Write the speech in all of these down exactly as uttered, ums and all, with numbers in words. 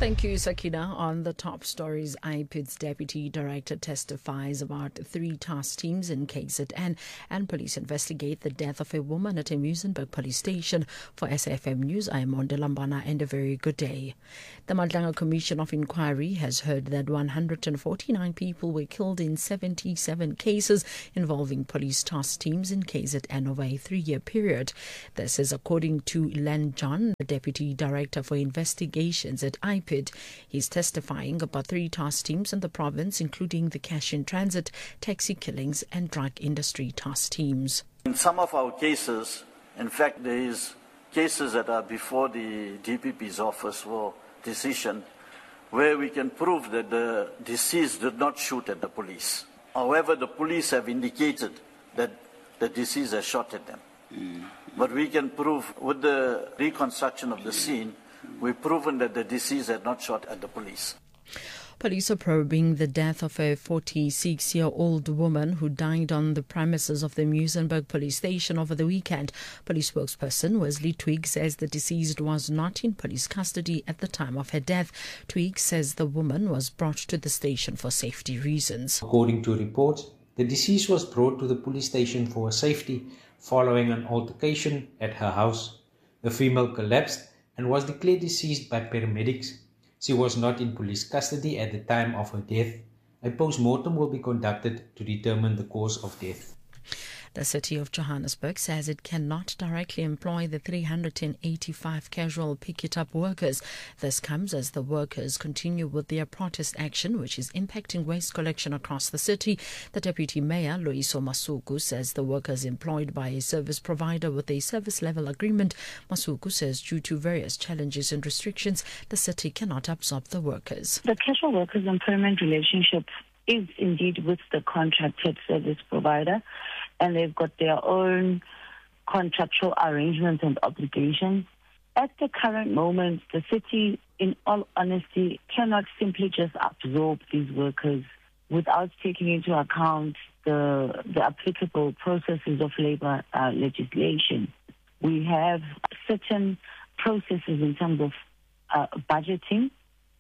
Thank you, Sakina. On the top stories, I P I D's Deputy Director testifies about three task teams in K Z N, and police investigate the death of a woman at a Muizenberg police station. For S A F M News, I am Monde Lambana, and a very good day. The Madlanga Commission of Inquiry has heard that one hundred forty-nine people were killed in seventy-seven cases involving police task teams in K Z N over a three-year period. This is according to Len John, the Deputy Director for Investigations at I P I D. He's testifying about three task teams in the province, including the cash in transit, taxi killings and drug industry task teams. In some of our cases, in fact, there is cases that are before the D P P's office for decision where we can prove that the deceased did not shoot at the police. However, the police have indicated that the deceased has shot at them. Mm. But we can prove with the reconstruction of the scene, we've proven that the deceased had not shot at the police. Police are probing the death of a forty-six-year-old woman who died on the premises of the Muizenberg police station over the weekend. Police spokesperson Wesley Twigg says the deceased was not in police custody at the time of her death. Twigg says the woman was brought to the station for safety reasons. According to reports, the deceased was brought to the police station for safety following an altercation at her house. The female collapsed and was declared deceased by paramedics. She was not in police custody at the time of her death. A post-mortem will be conducted to determine the cause of death. The city of Johannesburg says it cannot directly employ the three hundred eighty-five casual pick-it-up workers. This comes as the workers continue with their protest action, which is impacting waste collection across the city. The Deputy Mayor, Loyiso Masuku, says the workers employed by a service provider with a service level agreement. Masuku says due to various challenges and restrictions, the city cannot absorb the workers. The casual workers' employment relationship is indeed with the contracted service provider, and they've got their own contractual arrangements and obligations. At the current moment, the city, in all honesty, cannot simply just absorb these workers without taking into account the, the applicable processes of labor uh, legislation. We have certain processes in terms of uh, budgeting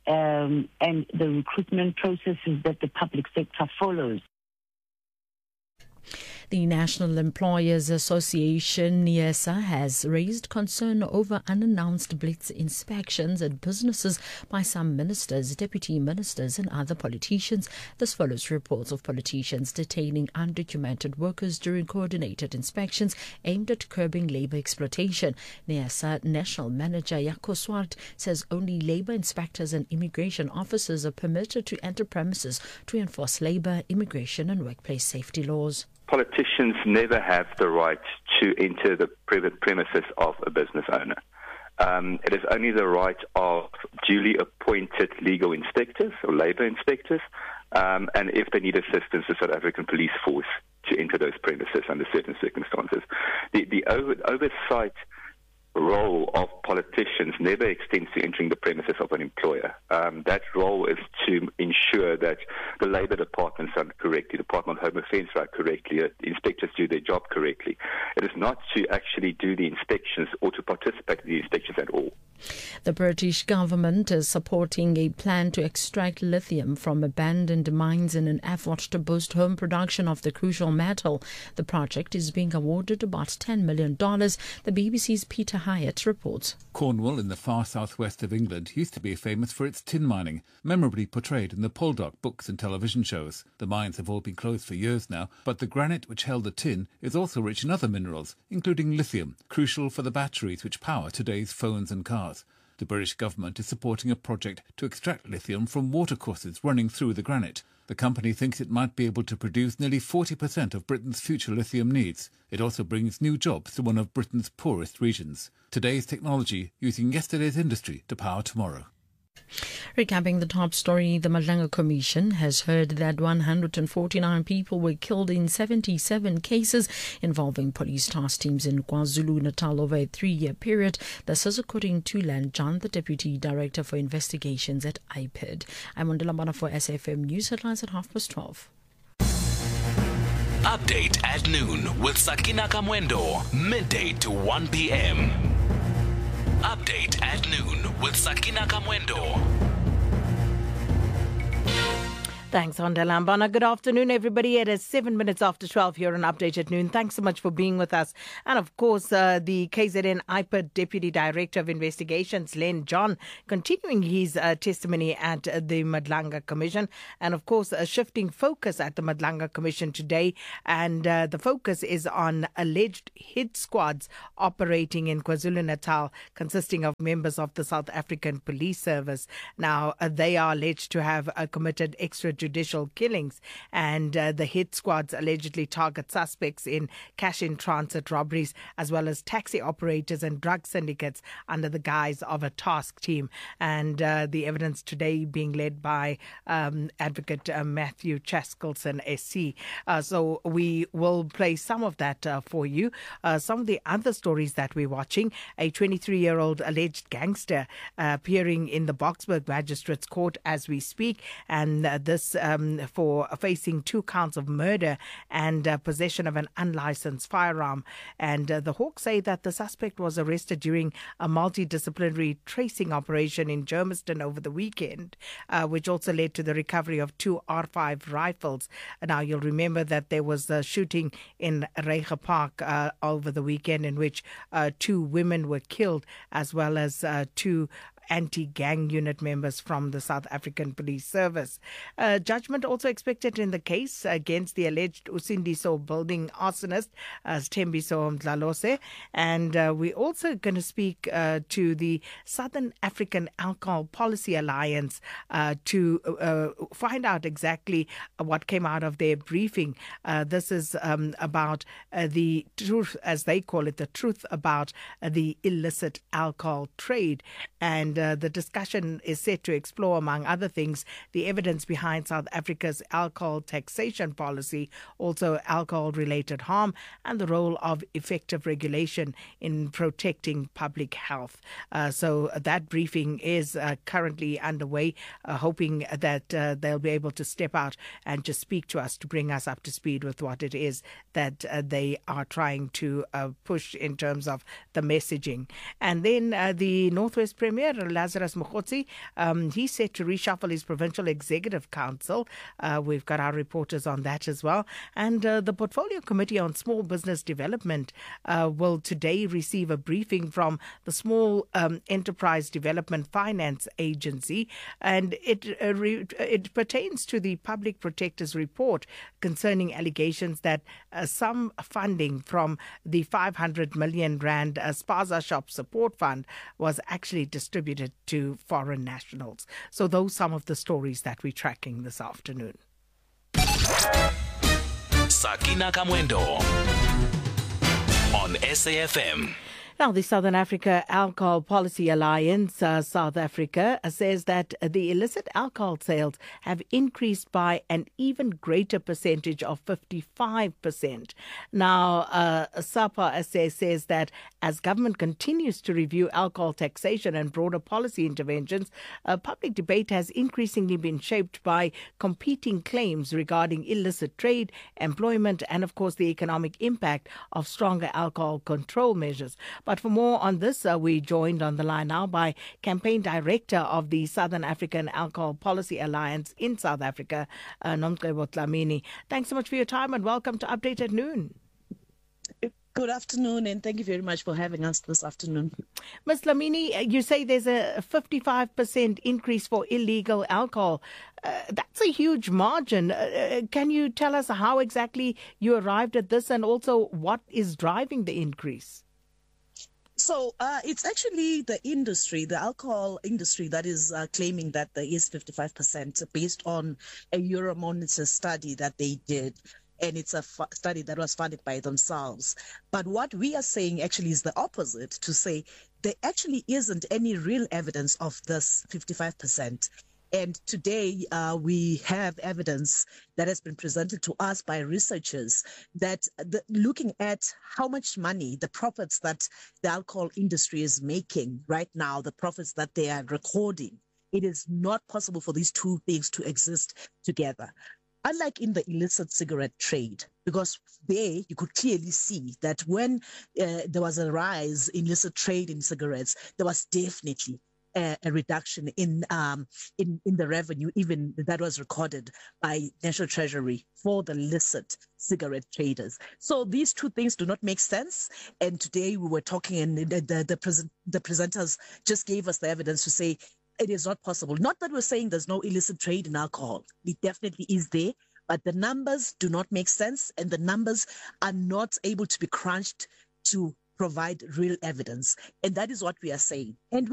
um, and the recruitment processes that the public sector follows. The National Employers Association, NEASA, has raised concern over unannounced blitz inspections at businesses by some ministers, deputy ministers and other politicians. This follows reports of politicians detaining undocumented workers during coordinated inspections aimed at curbing labour exploitation. NEASA National Manager Yako Swart says only labour inspectors and immigration officers are permitted to enter premises to enforce labour, immigration and workplace safety laws. Politicians never have the right to enter the premises of a business owner. Um, it is only the right of duly appointed legal inspectors or labour inspectors, um, and if they need assistance, the South African Police Force to enter those premises under certain circumstances. The, the over, oversight role of politicians never extends to entering the premises of an employer. Um, that role is to ensure that the Labour departments run correctly, the Department of Home Affairs run correctly, that inspectors do their job correctly. It is not to actually do the inspections or to participate in the inspections at all. The British government is supporting a plan to extract lithium from abandoned mines in an effort to boost home production of the crucial metal. The project is being awarded about ten million dollars. The B B C's Peter Hyatt reports. Cornwall in the far southwest of England used to be famous for its tin mining, memorably portrayed in the Poldark books and television shows. The mines have all been closed for years now, but the granite which held the tin is also rich in other minerals, including lithium, crucial for the batteries which power today's phones and cars. The British government is supporting a project to extract lithium from watercourses running through the granite. The company thinks it might be able to produce nearly forty percent of Britain's future lithium needs. It also brings new jobs to one of Britain's poorest regions. Today's technology using yesterday's industry to power tomorrow. Recapping the top story, the Madlanga Commission has heard that one hundred forty-nine people were killed in seventy-seven cases involving police task teams in KwaZulu-Natal over a three-year period. This is according to Len John, the Deputy Director for Investigations at I P I D. I'm Monde Lambana for S A F M News Headlines at half past twelve. Update at noon with Sakina Kamwendo, midday to one p.m. Update at noon with Sakina Kamwendo. Thanks, Honda Lambana. Good afternoon, everybody. It is seven minutes after twelve here on Update at Noon. Thanks so much for being with us. And of course, uh, the K Z N I P I D Deputy Director of Investigations, Len John, continuing his uh, testimony at uh, the Madlanga Commission. And of course, a shifting focus at the Madlanga Commission today. And uh, the focus is on alleged hit squads operating in KwaZulu-Natal, consisting of members of the South African Police Service. Now, uh, they are alleged to have uh, committed extrajudicial killings, and uh, the hit squads allegedly target suspects in cash-in-transit robberies, as well as taxi operators and drug syndicates under the guise of a task team. And uh, the evidence today being led by um, Advocate uh, Matthew Chaskelson, S C. Uh, so we will play some of that uh, for you. Uh, some of the other stories that we're watching: a twenty-three-year-old alleged gangster uh, appearing in the Boksburg Magistrates Court as we speak, and uh, this um, for facing two counts of murder and uh, possession of an unlicensed firearm. And uh, the Hawks say that the suspect was arrested during a multidisciplinary tracing operation in Germiston over the weekend, uh, which also led to the recovery of two R five rifles. Now, you'll remember that there was a shooting in Reiger Park uh, over the weekend in which uh, two women were killed, as well as uh, two anti-gang unit members from the South African Police Service. Uh, judgment also expected in the case against the alleged Usindiso building arsonist, uh, Thembiso Mdlalose. And uh, we're also going to speak uh, to the Southern African Alcohol Policy Alliance uh, to uh, find out exactly what came out of their briefing. Uh, this is um, about uh, the truth, as they call it, the truth about uh, the illicit alcohol trade. And Uh, the discussion is set to explore, among other things, the evidence behind South Africa's alcohol taxation policy, also alcohol-related harm, and the role of effective regulation in protecting public health. Uh, so that briefing is uh, currently underway, uh, hoping that uh, they'll be able to step out and just speak to us to bring us up to speed with what it is that uh, they are trying to uh, push in terms of the messaging. And then uh, the Northwest Premier, Lazarus Mokgotsi, um, he's set to reshuffle his Provincial Executive Council. Uh, we've got our reporters on that as well. And uh, the Portfolio Committee on Small Business Development uh, will today receive a briefing from the Small um, Enterprise Development Finance Agency. And it, uh, re- it pertains to the Public Protector's report concerning allegations that uh, some funding from the five hundred million rand uh, Spaza Shop Support Fund was actually distributed to foreign nationals. So those are some of the stories that we're tracking this afternoon. Sakina Kamwendo on S A F M. Now, the Southern Africa Alcohol Policy Alliance, uh, South Africa, uh, says that the illicit alcohol sales have increased by an even greater percentage of fifty-five percent. Now, uh, SAPA says, says that as government continues to review alcohol taxation and broader policy interventions, uh, public debate has increasingly been shaped by competing claims regarding illicit trade, employment, and, of course, the economic impact of stronger alcohol control measures. But for more on this, uh, we're joined on the line now by Campaign Director of the Southern African Alcohol Policy Alliance in South Africa, uh, Nomcebo Dlamini. Thanks so much for your time and welcome to Update at Noon. Good afternoon, and thank you very much for having us this afternoon. Miz Dlamini, you say there's a fifty-five percent increase for illegal alcohol. Uh, that's a huge margin. Uh, can you tell us how exactly you arrived at this and also what is driving the increase? So uh, it's actually the industry, the alcohol industry, that is uh, claiming that there is fifty-five percent based on a Euromonitor study that they did. And it's a f- study that was funded by themselves. But what we are saying actually is the opposite, to say there actually isn't any real evidence of this fifty-five percent. And today uh, we have evidence that has been presented to us by researchers that the, looking at how much money, the profits that the alcohol industry is making right now, the profits that they are recording, it is not possible for these two things to exist together. Unlike in the illicit cigarette trade, because there you could clearly see that when uh, there was a rise in illicit trade in cigarettes, there was definitely a, a reduction in um in in the revenue, even that was recorded by National Treasury for the illicit cigarette traders. So these two things do not make sense. And today we were talking, and the the, the, present, the presenters just gave us the evidence to say it is not possible. Not that we're saying there's no illicit trade in alcohol. It definitely is there, but the numbers do not make sense, and the numbers are not able to be crunched to provide real evidence. And that is what we are saying. And